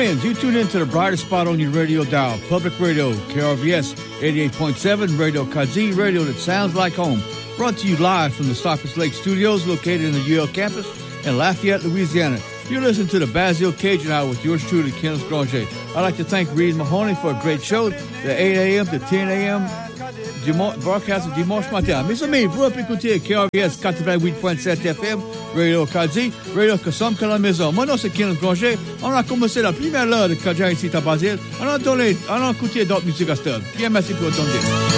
Friends, you tune in to the brightest spot on your radio dial, Public Radio, KRVS 88.7, Radio Kazi, radio that sounds like home. Brought to you live from the Cypress Lake Studios, located in the UL campus in Lafayette, Louisiana. You listen to the Basil Cajun Hour with yours truly, Kenneth Granger. I'd like to thank Reed Mahoney for a great show, the 8 a.m. to 10 a.m. broadcast of dimanche matin. Mes amis, vous pouvez écouter KRVS 88.7 FM, Radio Kazi, Radio Kassam à la maison. Mon nom c'est Kenneth Granger. On a commencé la première heure de Kaja ici à Basile. On a écouté d'autres musiques à cette heure. Bien, merci pour attendre.